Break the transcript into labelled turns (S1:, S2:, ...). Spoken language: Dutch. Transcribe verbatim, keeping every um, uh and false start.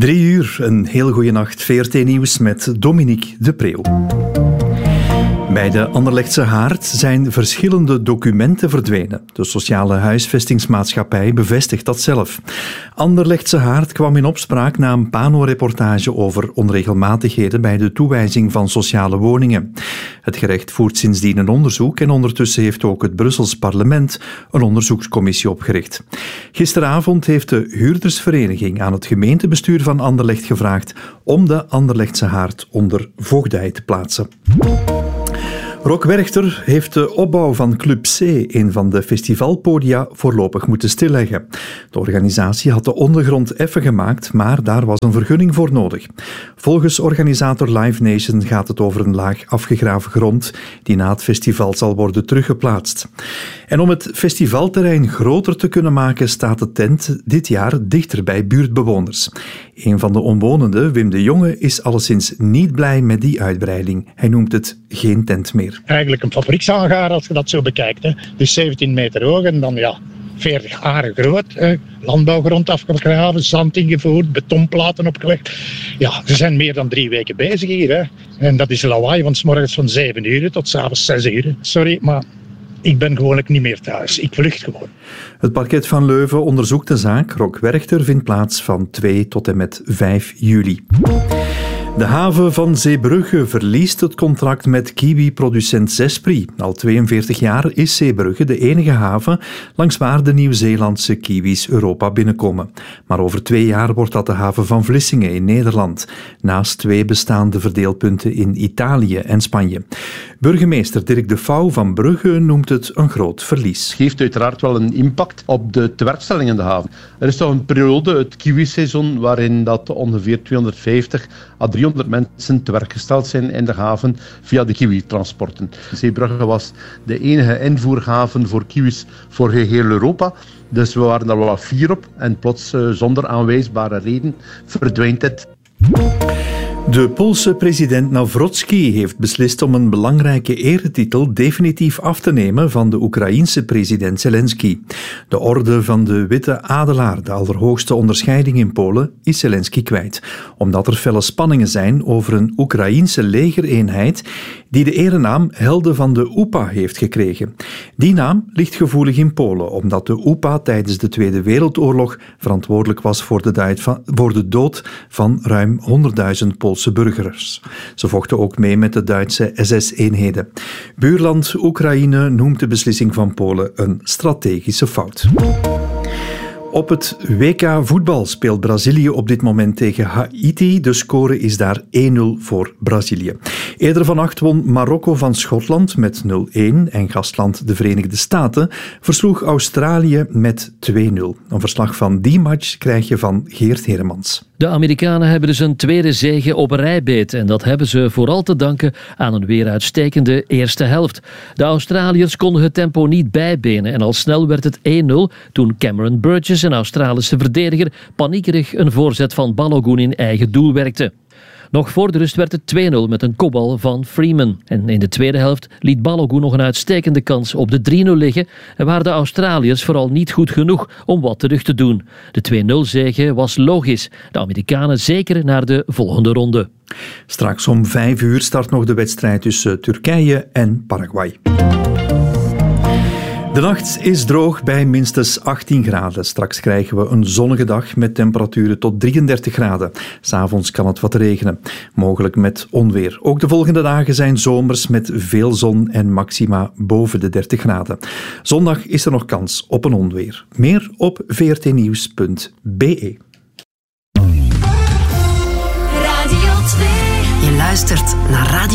S1: Drie uur, een heel goede nacht. V R T-nieuws met Dominique de Preeuw. Bij de Anderlechtse Haard zijn verschillende documenten verdwenen. De sociale huisvestingsmaatschappij bevestigt dat zelf. Anderlechtse Haard kwam in opspraak na een Pano-reportage over onregelmatigheden bij de toewijzing van sociale woningen. Het gerecht voert sindsdien een onderzoek en ondertussen heeft ook het Brussels parlement een onderzoekscommissie opgericht. Gisteravond heeft de huurdersvereniging aan het gemeentebestuur van Anderlecht gevraagd om de Anderlechtse Haard onder voogdij te plaatsen. Rock Werchter heeft de opbouw van Club C, een van de festivalpodia, voorlopig moeten stilleggen. De organisatie had de ondergrond effen gemaakt, maar daar was een vergunning voor nodig. Volgens organisator Live Nation gaat het over een laag afgegraven grond die na het festival zal worden teruggeplaatst. En om het festivalterrein groter te kunnen maken, staat de tent dit jaar dichter bij buurtbewoners. Een van de omwonenden, Wim de Jonge, is alleszins niet blij met die uitbreiding. Hij noemt het geen tent meer.
S2: Eigenlijk een fabriekshangaar als je dat zo bekijkt. Hè. Dus zeventien meter hoog en dan ja, veertig aren groot. Hè. Landbouwgrond afgegraven, zand ingevoerd, betonplaten opgelegd. Ja, ze zijn meer dan drie weken bezig hier. Hè. En dat is lawaai, want 's morgens van zeven uur tot 's avonds zes uur. Sorry, maar ik ben gewoon niet meer thuis. Ik vlucht gewoon.
S1: Het parket van Leuven onderzoekt de zaak. Rock Werchter vindt plaats van twee tot en met vijf juli. De haven van Zeebrugge verliest het contract met kiwi-producent Zespri. Al tweeënveertig jaar is Zeebrugge de enige haven langs waar de Nieuw-Zeelandse kiwis Europa binnenkomen. Maar over twee jaar wordt dat de haven van Vlissingen in Nederland, naast twee bestaande verdeelpunten in Italië en Spanje. Burgemeester Dirk de Vouw van Brugge noemt het een groot verlies.
S3: Het geeft uiteraard wel een impact op de tewerkstelling in de haven. Er is toch een periode, het kiwiseizoen, waarin dat ongeveer tweehonderdvijftig à driehonderd mensen te werk gesteld zijn in de haven via de kiwi-transporten. Zeebrugge was de enige invoerhaven voor kiwis voor geheel Europa. Dus we waren daar wel fier op en plots, zonder aanwijsbare reden, verdwijnt het.
S1: De Poolse president Nawrocki heeft beslist om een belangrijke eretitel definitief af te nemen van de Oekraïense president Zelensky. De orde van de Witte Adelaar, de allerhoogste onderscheiding in Polen, is Zelensky kwijt, omdat er felle spanningen zijn over een Oekraïense legereenheid die de erenaam Helden van de O E P A heeft gekregen. Die naam ligt gevoelig in Polen, omdat de O E P A tijdens de Tweede Wereldoorlog verantwoordelijk was voor de, van, voor de dood van ruim honderdduizend Poolse burgers. Ze vochten ook mee met de Duitse S S-eenheden. Buurland Oekraïne noemt de beslissing van Polen een strategische fout. Op het W K voetbal speelt Brazilië op dit moment tegen Haiti. De score is daar één nul voor Brazilië. Eerder vannacht won Marokko van Schotland met nul één en gastland de Verenigde Staten versloeg Australië met twee nul. Een verslag van die match krijg je van Geert Heremans.
S4: De Amerikanen hebben dus een tweede zege op een rij beet en dat hebben ze vooral te danken aan een weer uitstekende eerste helft. De Australiërs konden het tempo niet bijbenen en al snel werd het één nul toen Cameron Burgess, een Australische verdediger, paniekerig een voorzet van Balogun in eigen doel werkte. Nog voor de rust werd het twee nul met een kopbal van Freeman. En in de tweede helft liet Balogun nog een uitstekende kans op de drie nul liggen en waren de Australiërs vooral niet goed genoeg om wat terug te doen. De twee nul zege was logisch. De Amerikanen zeker naar de volgende ronde.
S1: Straks om vijf uur start nog de wedstrijd tussen Turkije en Paraguay. De nacht is droog bij minstens achttien graden. Straks krijgen we een zonnige dag met temperaturen tot drieëndertig graden. 'S Avonds kan het wat regenen, mogelijk met onweer. Ook de volgende dagen zijn zomers met veel zon en maxima boven de dertig graden. Zondag is er nog kans op een onweer. Meer op v r t nieuws punt b e.
S5: Radio twee. Je luistert naar Radio